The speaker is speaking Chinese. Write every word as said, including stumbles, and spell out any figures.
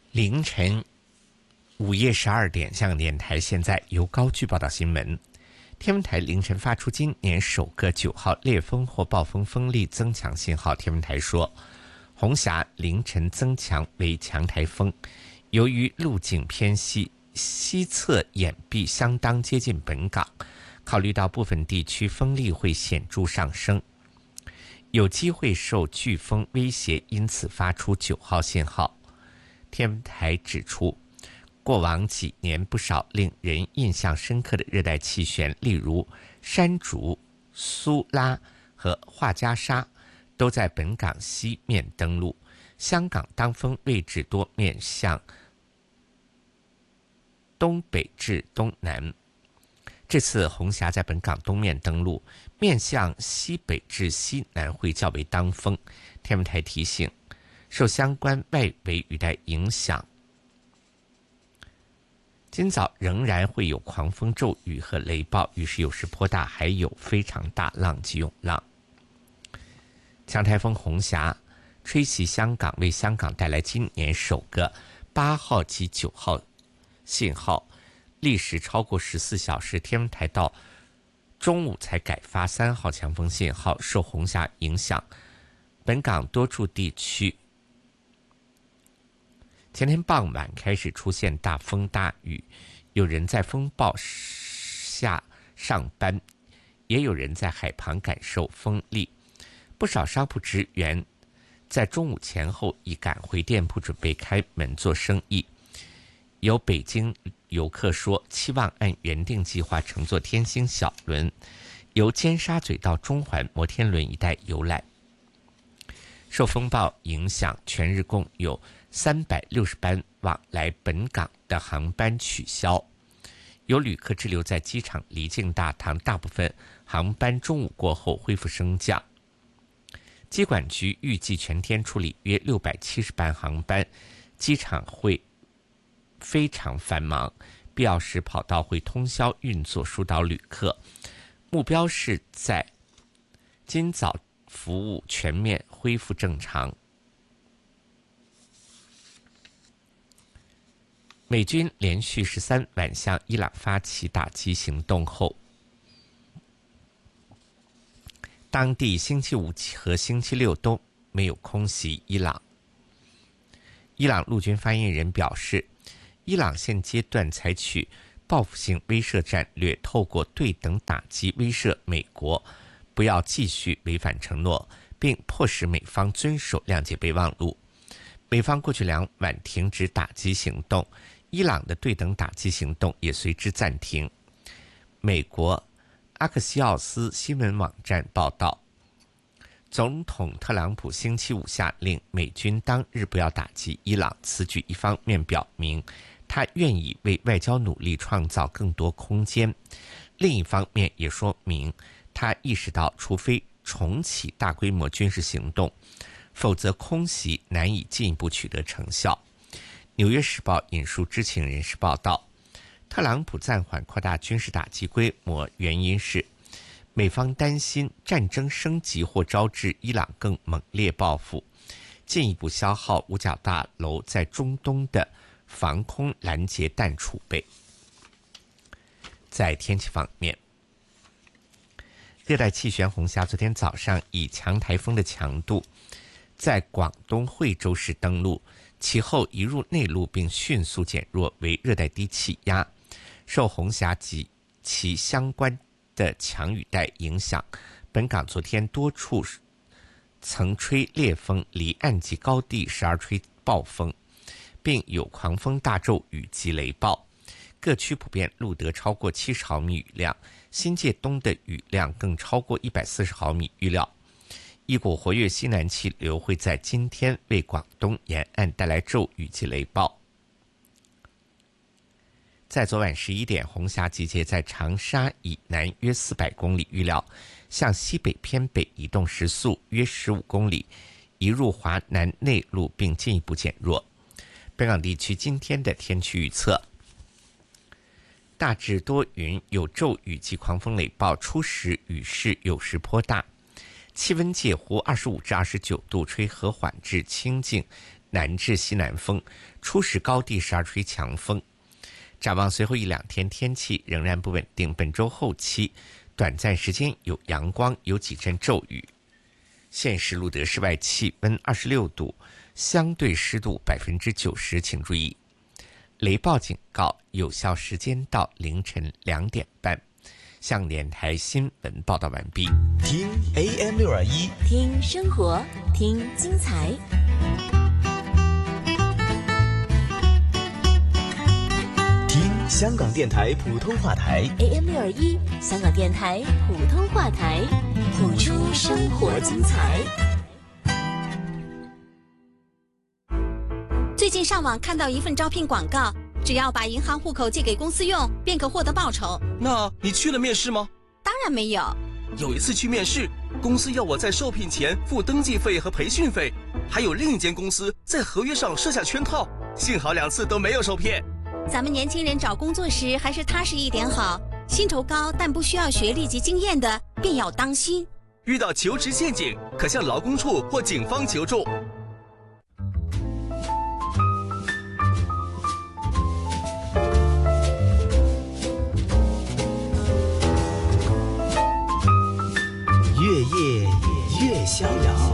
凌晨午夜十二点，香港电台现在由高居报道新闻。天文台凌晨发出今年首个九号烈风或暴风风力增强信号。天文台说，红霞凌晨增强为强台风，由于路径偏西，西侧眼壁相当接近本港，考虑到部分地区风力会显著上升，有机会受飓风威胁，因此发出九号信号。天文台指出，过往几年不少令人印象深刻的热带气旋，例如山竹、苏拉和画家沙，都在本港西面登陆。香港当风位置多面向东北至东南，这次红霞在本港东面登陆，面向西北至西南会较为当风。天文台提醒，受相关外围雨带影响，今早仍然会有狂风骤雨和雷暴，雨势有时颇大，还有非常大浪及涌浪。强台风红霞吹袭香港，为香港带来今年首个八号及九号信号，历时超过十四小时，天文台到中午才改发三号强风信号。受红霞影响，本港多处地区前天傍晚开始出现大风大雨，有人在风暴下上班，也有人在海旁感受风力。不少商铺职员在中午前后已赶回店铺，准备开门做生意。有北京游客说，期望按原定计划乘坐天星小轮，由尖沙咀到中环摩天轮一带游览。受风暴影响，全日共有三百六十班往来本港的航班取消，有旅客滞留在机场离境大堂，大部分航班中午过后恢复升降。机管局预计全天处理约六百七十班航班，机场会非常繁忙，必要时跑道会通宵运作疏导旅客，目标是在今早服务全面恢复正常。美军连续十三晚向伊朗发起打击行动后，当地星期五和星期六都没有空袭伊朗。伊朗陆军发言人表示，伊朗现阶段采取报复性威慑战略，透过对等打击威慑美国不要继续违反承诺，并迫使美方遵守谅解备忘录。美方过去两晚停止打击行动，伊朗的对等打击行动也随之暂停。美国阿克西奥斯新闻网站报道，总统特朗普星期五下令美军当日不要打击伊朗，此举一方面表明他愿意为外交努力创造更多空间，另一方面也说明他意识到，除非重启大规模军事行动，否则空袭难以进一步取得成效。纽约时报引述知情人士报道，特朗普暂缓扩大军事打击规模，原因是美方担心战争升级或招致伊朗更猛烈报复，进一步消耗五角大楼在中东的防空拦截弹储备。在天气方面，热带气旋红霞昨天早上以强台风的强度在广东惠州市登陆，其后移入内陆并迅速减弱为热带低气压。受红霞及其相关的强雨带影响，本港昨天多处曾吹烈风，离岸及高地时而吹暴风，并有狂风大骤雨及雷暴，各区普遍录得超过七十毫米雨量，新界东的雨量更超过一百四十毫米。预料一股活跃西南气流会在今天为广东沿岸带来骤雨及雷暴。在昨晚十一点，红霞集结在长沙以南约四百公里，预料向西北偏北移动，时速约十五公里，移入华南内陆并进一步减弱。本港地区今天的天气预测，大致多云，有骤雨及狂风雷暴，初时雨势有时颇大，气温介乎二十五至二十九度，吹和缓至清劲南至西南风，初时高地时而吹强风。展望随后一两天天气仍然不稳定，本周后期短暂时间有阳光，有几阵骤雨。现时录得室外气温二十六度，相对湿度百分之九十，请注意。雷暴警告有效时间到凌晨两点半。向联台新闻报道完毕。 听 A M 六二一， 听生活，听精彩。 听香港电台普通话台 A M 六二一，香港电台普通话台，谱出生活精彩。 最近上网看到一份招聘广告，只要把银行户口借给公司用，便可获得报酬。 那你去了面试吗？ 当然没有。 有一次去面试，公司要我在受聘前付登记费和培训费，还有另一间公司在合约上设下圈套，幸好两次都没有受骗。 咱们年轻人找工作时还是踏实一点好，薪酬高但不需要学历及经验的便要当心。 遇到求职陷阱，可向劳工处或警方求助。 越夜越逍遥。